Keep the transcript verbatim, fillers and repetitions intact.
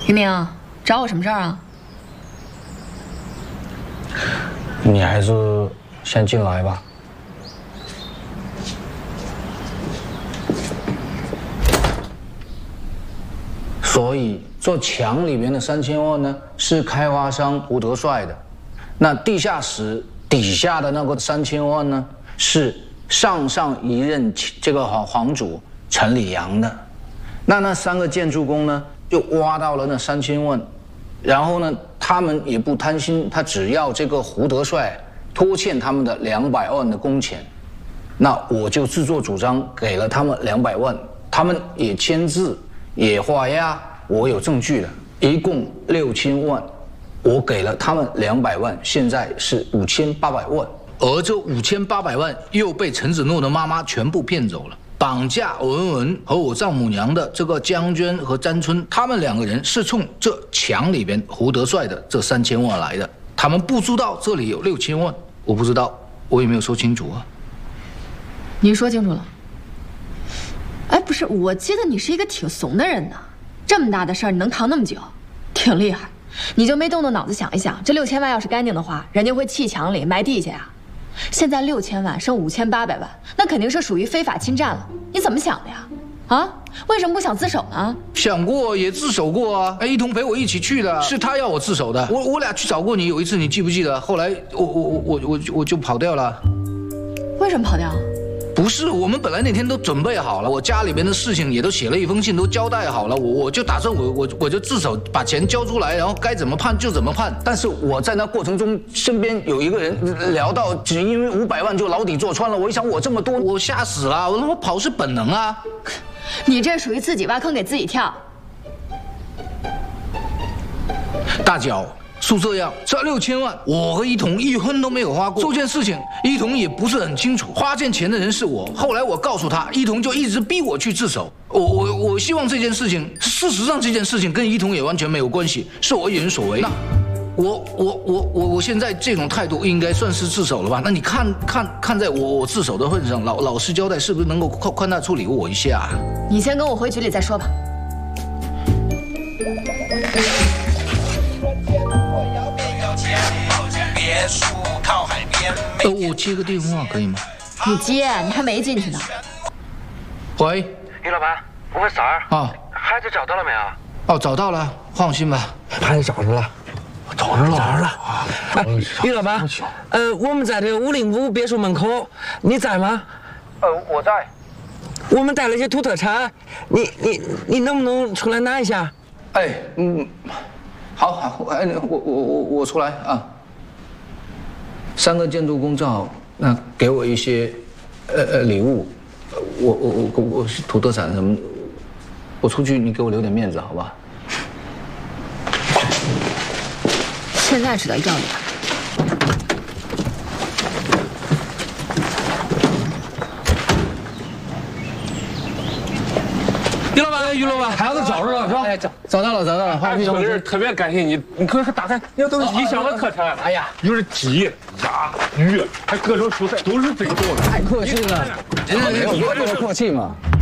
明明，找我什么事儿啊？ 你还是先进来吧。所以这墙里面的三千万呢，是开发商胡德帅的；那地下室底下的那个三千万呢，是上上一任这个皇皇主陈礼阳的。那那三个建筑工呢，就挖到了那三千万，然后呢，他们也不贪心，他只要这个胡德帅拖欠他们的两百万的工钱，那我就自作主张给了他们两百万，他们也签字也画押，我有证据的，一共六千万，我给了他们两百万，现在是五千八百万， 而这五千八百万又被陈子诺的妈妈全部骗走了。绑架文文和我丈母娘的这个江娟和詹春，他们两个人是冲这墙里边胡德帅的这三千万来的，他们不知道这里有六千万，我不知道，我也没有说清楚啊。 你说清楚了。哎，不是，我记得你是一个挺怂的人呢，这么大的事儿你能扛那么久，挺厉害。你就没动动脑子想一想，这六千万要是干净的话，人家会砌墙里埋地下呀。现在六千万升五千八百万，那肯定是属于非法侵占了。你怎么想的呀？啊，为什么不想自首呢？ 想过也自首过啊，哎，一同陪我一起去的，是他要我自首的。我我俩去找过你，有一次你记不记得？后来我我我我我我就跑掉了。 为什么跑掉？ 不是，我们本来那天都准备好了，我家里边的事情也都写了一封信，都交代好了，我我就打算我我我就自首，把钱交出来，然后该怎么判就怎么判。 但是我在那过程中，身边有一个人聊到，只因为五百万就牢底坐穿了。我一想，我这么多， 我吓死了，我我跑是本能啊。 你这属于自己挖坑给自己跳。 大脚。是这样，这六千万，我和一彤一分都没有花过。这件事情，一彤也不是很清楚，花这钱的人是我。后来我告诉他，一彤就一直逼我去自首。我我我希望这件事情，事实上这件事情跟一彤也完全没有关系，是我一人所为。那我我我我我现在这种态度应该算是自首了吧？那你看看看在我我自首的份上，老老实交代，是不是能够宽宽大处理我一下啊？ 你先跟我回局里再说吧。 呃，我接个电话可以吗？ 你接，你还没进去呢。 喂， 于老板，我问三儿啊， 孩子找到了没有？ 哦，找到了，放心吧。 孩子找着了， 找着了， 找着了。哎，于老板，呃，我们在这个五零五别墅门口，你在吗？ 呃，我在。 我们带了些土特产，你你你能不能出来拿一下？ 哎，嗯，好好，哎，我我我我出来啊。三个建筑工正好，那给我一些，呃呃礼物，我我我我是土特产什么，我出去你给我留点面子好吧？ 现在知道要你。 于老板，于老板， 孩子找着了是吧？哎，找找到了，找到了。 哎，兄弟，特别感谢你，你可是打开，那都是异乡的特产。 哎呀， 有是鸡、鸭、鱼，还各种蔬菜都是最多的。 太客气了，没有这么客气嘛。